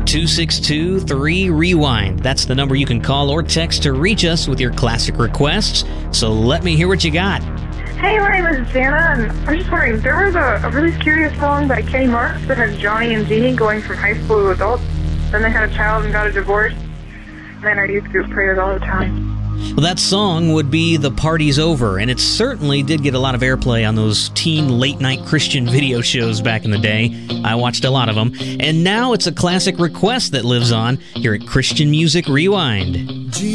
888-262-3REWIND. That's the number you can call or text to reach us with your classic requests. So let me hear what you got. Hey, my name is Jana, and I was just wondering, there was a really curious song by Kenny Marks that had Johnny and Jeannie going from high school to adults. Then they had a child and got a divorce. Man, our youth group prayers all the time. Well, that song would be The Party's Over, and it certainly did get a lot of airplay on those teen late-night Christian video shows back in the day. I watched a lot of them, and now it's a classic request that lives on here at Christian Music Rewind.